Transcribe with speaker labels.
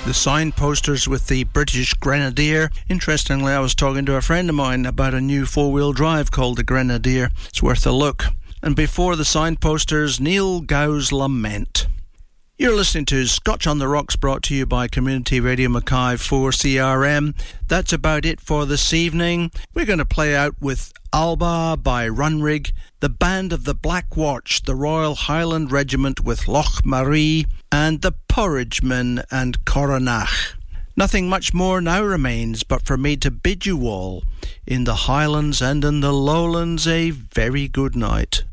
Speaker 1: The Signposters with the British Grenadier. Interestingly, I was talking to a friend of mine about a new four-wheel drive called the Grenadier. It's worth a look. And before the Signposters, Neil Gow's Lament. You're listening to Scotch on the Rocks, brought to you by Community Radio Mackay 4CRM. That's about it for this evening. We're going to play out with Alba by Runrig, the Band of the Black Watch, the Royal Highland Regiment with Loch Marie, and the Porridgemen and Coronach. Nothing much more now remains but for me to bid you all, in the Highlands and in the Lowlands, a very good night.